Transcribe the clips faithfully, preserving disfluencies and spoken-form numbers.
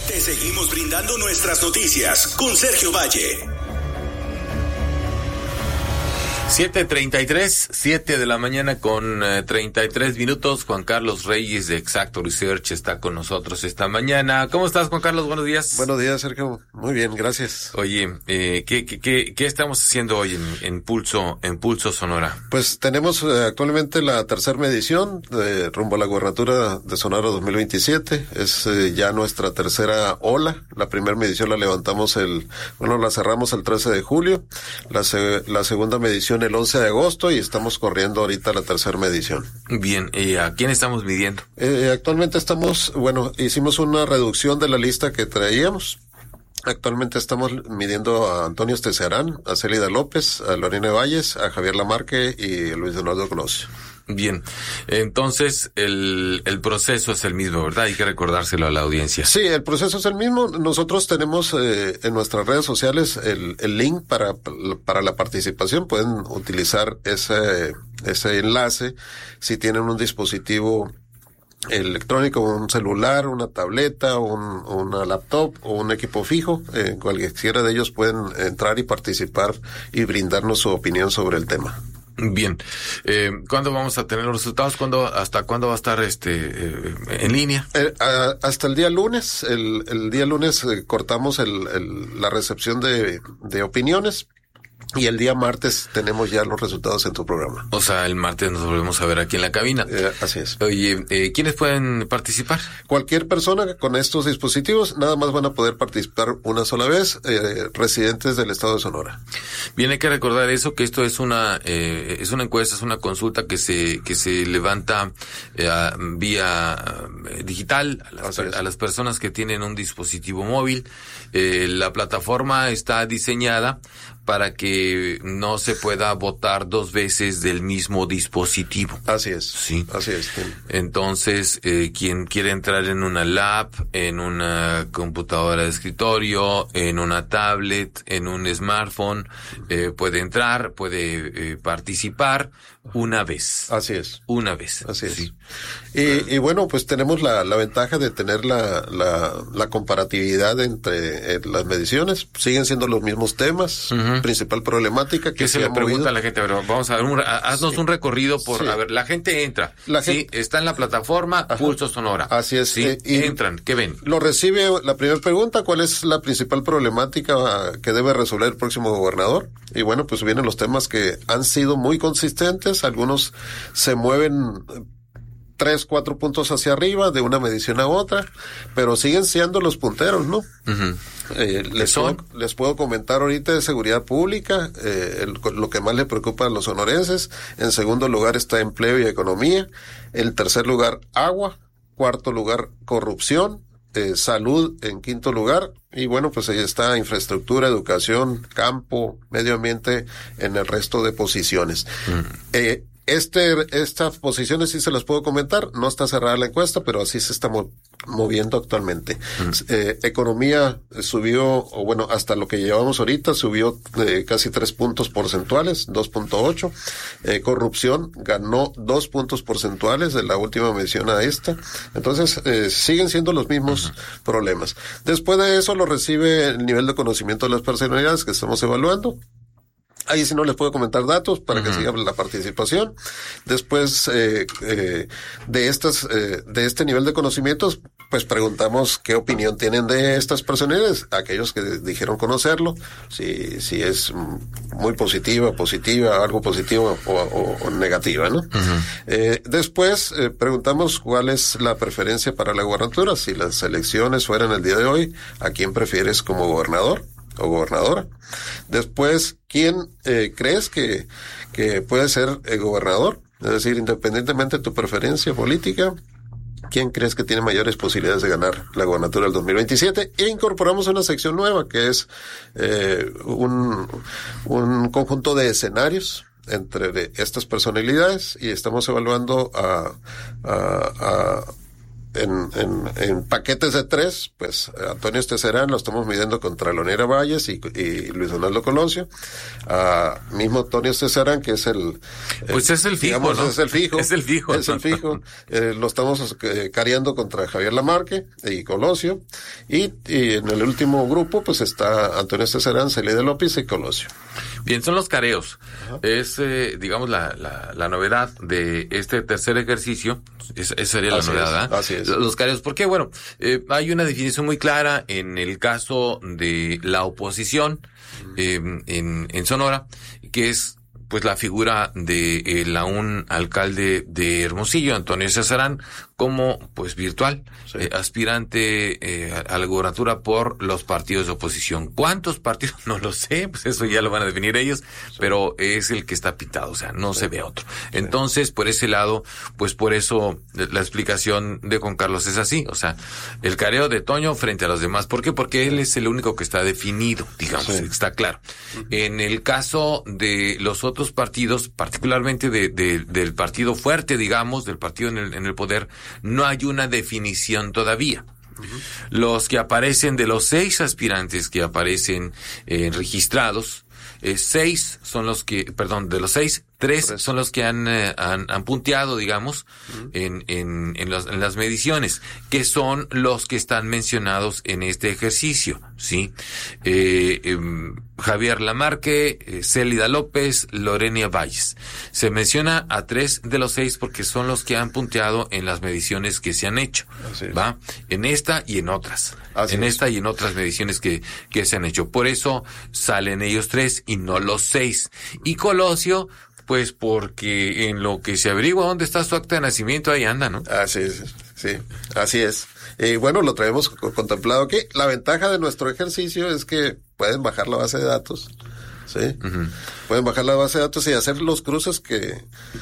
Te seguimos brindando nuestras noticias con Sergio Valle. siete treinta y tres, siete de la mañana con eh, treinta y tres minutos. Juan Carlos Reyes de Exacto Research está con nosotros esta mañana. ¿Cómo estás, Juan Carlos? Buenos días. Buenos días, Sergio. Muy bien, gracias. Oye, eh, ¿qué, qué, qué, qué estamos haciendo hoy en, en Pulso, en Pulso Sonora? Pues tenemos eh, actualmente la tercera medición de rumbo a la gubernatura de Sonora dos mil veintisiete. Es eh, ya nuestra tercera ola. La primera medición la levantamos el, bueno, la cerramos el trece de julio. La, se, la segunda medición el once de agosto y estamos corriendo ahorita la tercera medición. Bien, ¿y a quién estamos midiendo? Eh, actualmente estamos, bueno, hicimos una reducción de la lista que traíamos. Actualmente estamos midiendo a Antonio Estecerán, a Célida López, a Lorena Valles, a Javier Lamarque y a Luis Donaldo Colosio. Bien, entonces el, el proceso es el mismo, ¿verdad? Hay que recordárselo a la audiencia. Sí, el proceso es el mismo. Nosotros tenemos eh, en nuestras redes sociales el, el link para, para la participación. Pueden utilizar ese, ese enlace si tienen un dispositivo electrónico, un celular, una tableta, un, una laptop o un equipo fijo. Eh, cualquiera de ellos pueden entrar y participar y brindarnos su opinión sobre el tema. Bien, eh, ¿cuándo vamos a tener los resultados? ¿Cuándo, hasta cuándo va a estar este eh, en línea? Eh, a, hasta el día lunes. El, el día lunes eh, cortamos el, el, la recepción de, de opiniones. Y el día martes tenemos ya los resultados en tu programa. O sea, el martes nos volvemos a ver aquí en la cabina. Eh, así es. Oye, eh, ¿quiénes pueden participar? Cualquier persona con estos dispositivos, nada más van a poder participar una sola vez, eh, residentes del estado de Sonora. Bien, hay que recordar eso, que esto es una eh, es una encuesta, es una consulta que se que se levanta eh, vía eh, digital a las, a las personas que tienen un dispositivo móvil. Eh, la plataforma está diseñada para que no se pueda votar dos veces del mismo dispositivo. Así es. Sí. Así es. Sí. Entonces, eh, quien quiere entrar en una lap, en una computadora de escritorio, en una tablet, en un smartphone, eh, puede entrar, puede eh, participar una vez. Así es. Una vez. Así es. Sí. Y, y bueno, pues tenemos la, la ventaja de tener la, la, la comparatividad entre eh, las mediciones. Siguen siendo los mismos temas. Uh-huh. Principal problemática que ¿Qué se, se le pregunta movido? A la gente? Pero vamos a ver, un, haznos sí. un recorrido por, sí. a ver, la gente entra. La sí, gente, está en la plataforma Ajá. Pulso Sonora. Así es. Sí, eh, y entran, ¿qué ven? Lo recibe la primera pregunta, ¿cuál es la principal problemática que debe resolver el próximo gobernador? Y bueno, pues vienen los temas que han sido muy consistentes, algunos se mueven tres, cuatro puntos hacia arriba de una medición a otra, pero siguen siendo los punteros, ¿no? Uh-huh. Eh, les, puedo, les puedo comentar ahorita de seguridad pública, eh, el, lo que más le preocupa a los sonorenses. En segundo lugar está empleo y economía. En tercer lugar, agua. Cuarto lugar, corrupción. Eh, salud en quinto lugar. Y bueno, pues ahí está infraestructura, educación, campo, medio ambiente en el resto de posiciones. Uh-huh. Eh, Este, estas posiciones sí se las puedo comentar, no está cerrada la encuesta, pero así se está mo- moviendo actualmente. Uh-huh. Eh, economía subió, o bueno, hasta lo que llevamos ahorita, subió eh, casi tres puntos porcentuales, dos punto ocho. Eh, corrupción ganó dos puntos porcentuales de la última medición a esta. Entonces, eh, siguen siendo los mismos uh-huh. problemas. Después de eso lo recibe el nivel de conocimiento de las personalidades que estamos evaluando. Ahí sí no les puedo comentar datos para uh-huh. que siga la participación. Después eh, eh, de estas eh, de este nivel de conocimientos, pues preguntamos qué opinión tienen de estas personalidades, aquellos que dijeron conocerlo, si si es muy positiva, positiva, algo positivo o, o, o negativa, ¿no? Uh-huh. Eh, después eh, preguntamos cuál es la preferencia para la gobernatura, si las elecciones fueran el día de hoy, ¿a quién prefieres como gobernador o gobernadora? Después, ¿quién eh, crees que, que puede ser el gobernador? Es decir, independientemente de tu preferencia política, ¿quién crees que tiene mayores posibilidades de ganar la gobernatura del dos mil veintisiete? E incorporamos una sección nueva que es eh, un, un conjunto de escenarios entre de estas personalidades y estamos evaluando a, a, a en, en, en paquetes de tres, pues Antonio Esteserán lo estamos midiendo contra Leonera Valles y, y Luis Donaldo Colosio. Uh, mismo Antonio Esteserán, que es el... Pues el, es el fijo, digamos, ¿no? Es el fijo. Es el fijo. Es el fijo. eh, lo estamos eh, careando contra Javier Lamarque y Colosio. Y, y en el último grupo, pues está Antonio Esteserán, Celida López y Colosio. Bien, son los careos. Ajá. Es, eh, digamos, la, la, la novedad de este tercer ejercicio. Es, esa sería la así novedad, es, ¿eh? Así es. Los careos. ¿Por qué? Bueno, eh, hay una definición muy clara en el caso de la oposición eh, en, en Sonora, que es pues la figura de el aún alcalde de Hermosillo, Antonio Esteserán, como pues virtual, sí. eh, aspirante eh, a la gobernatura por los partidos de oposición. ¿Cuántos partidos? No lo sé, pues eso ya lo van a definir ellos, sí. pero es el que está pintado, o sea, no sí. se ve otro. Entonces, por ese lado, pues por eso la explicación de Juan Carlos es así, o sea, el careo de Toño frente a los demás. ¿Por qué? Porque él es el único que está definido, digamos, sí. está claro. Uh-huh. En el caso de los otros partidos, particularmente de, de, del partido fuerte, digamos, del partido en el, en el poder, no hay una definición todavía. Uh-huh. Los que aparecen, de los seis aspirantes que aparecen eh, registrados, eh, seis son los que, perdón, de los seis, tres son los que han, eh, han, han punteado, digamos, uh-huh. en, en, en, los, en las mediciones, que son los que están mencionados en este ejercicio, ¿sí? Eh, eh, Javier Lamarque, eh, Célida López, Lorena Valles. Se menciona a tres de los seis porque son los que han punteado en las mediciones que se han hecho, ¿va? En esta y en otras. Así en es. esta y en otras mediciones que, que se han hecho. Por eso salen ellos tres y no los seis. Y Colosio, pues porque en lo que se averigua dónde está su acta de nacimiento, ahí anda, ¿no? Así es, sí, así es. Y bueno, lo traemos contemplado aquí. La ventaja de nuestro ejercicio es que pueden bajar la base de datos, ¿sí? Uh-huh. Pueden bajar la base de datos y hacer los cruces que,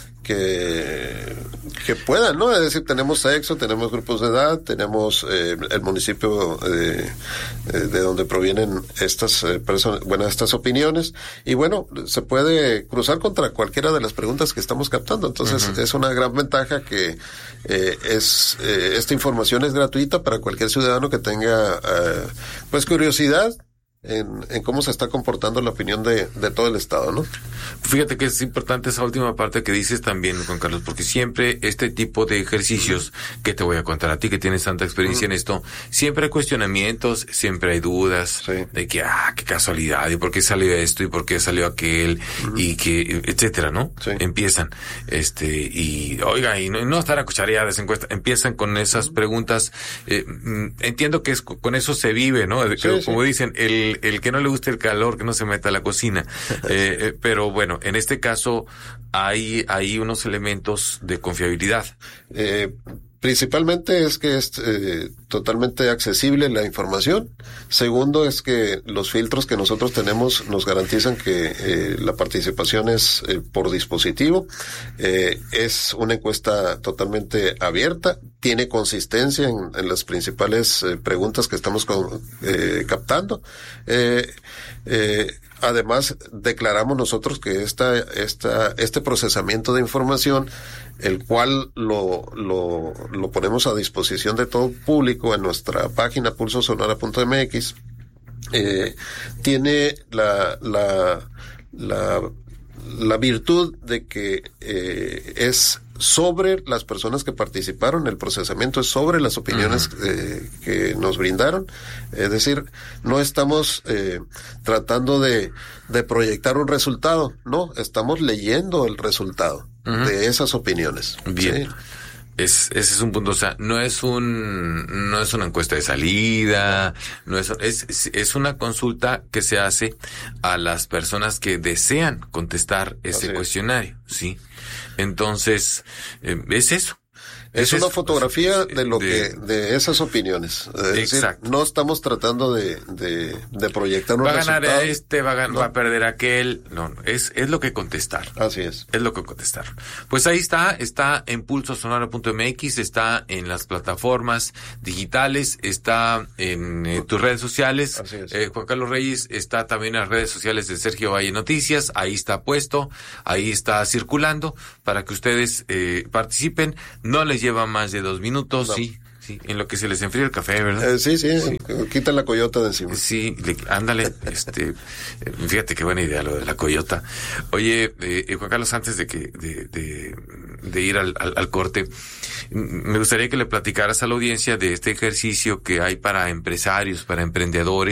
que, que puedan, ¿no? Es decir, tenemos sexo, tenemos grupos de edad, tenemos eh, el municipio de, de donde provienen estas eh, personas, bueno, estas opiniones, y bueno, se puede cruzar contra cualquiera de las preguntas que estamos captando. Entonces, uh-huh. es una gran ventaja que eh, es eh, esta información es gratuita para cualquier ciudadano que tenga eh, pues curiosidad En, en cómo se está comportando la opinión de, de todo el Estado, ¿no? Fíjate que es importante esa última parte que dices también, Juan Carlos, porque siempre este tipo de ejercicios, uh-huh. que te voy a contar a ti que tienes tanta experiencia uh-huh. en esto, siempre hay cuestionamientos, siempre hay dudas, sí. de que, ah, qué casualidad, y por qué salió esto, y por qué salió aquel, uh-huh. y que, etcétera, ¿no? Sí. Empiezan, este, y, oiga, y no, no estará cuchareadas encuestas, empiezan con esas uh-huh. preguntas, eh, entiendo que es, con eso se vive, ¿no? Sí, que, como sí. dicen, el el que no le guste el calor, que no se meta a la cocina. Eh, eh, pero bueno, en este caso hay, hay unos elementos de confiabilidad. Eh, principalmente es que es eh, totalmente accesible la información. Segundo es que los filtros que nosotros tenemos nos garantizan que eh, la participación es eh, por dispositivo. Eh, es una encuesta totalmente abierta, tiene consistencia en, en las principales eh, preguntas que estamos con, eh, captando. Eh, eh, Además, declaramos nosotros que esta, esta, este procesamiento de información, el cual lo, lo, lo ponemos a disposición de todo público en nuestra página pulso sonora punto m x, eh, tiene la, la, la, la virtud de que eh, es sobre las personas que participaron, el procesamiento es sobre las opiniones uh-huh. eh, que nos brindaron, es decir, no estamos eh, tratando de, de proyectar un resultado, no, estamos leyendo el resultado uh-huh. de esas opiniones. Bien. ¿Sí? Es, ese es un punto, o sea, no es un, no es una encuesta de salida, no es, es, es una consulta que se hace a las personas que desean contestar ese cuestionario, ¿sí? Entonces, eh, es eso. Es, es una fotografía de lo de, que, de esas opiniones. Es exacto. Decir, no estamos tratando de, de, de proyectar un va a resultado. ganar a este, va a, ganar, no. va a perder a aquel. No, no, es, es lo que contestar. Así es. Es lo que contestar. Pues ahí está, está en pulso sonora punto m x, está en las plataformas digitales, está en eh, tus redes sociales. Así es. Eh, Juan Carlos Reyes está también en las redes sociales de Sergio Valle Noticias. Ahí está puesto, ahí está circulando para que ustedes eh, participen. No les lleva más de dos minutos, no. sí. sí, en lo que se les enfría el café, ¿verdad? Eh, sí, sí, sí, quitan la coyota de encima. Sí, le, ándale, este, fíjate qué buena idea lo de la coyota. Oye, eh, Juan Carlos, antes de que, de, de, de ir al, al, al corte, me gustaría que le platicaras a la audiencia de este ejercicio que hay para empresarios, para emprendedores,